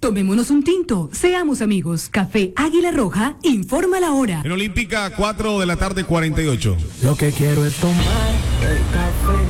Tomémonos un tinto, seamos amigos. Café Águila Roja, informa la hora. En Olímpica, 4 de la tarde, 48. Lo que quiero es tomar el café.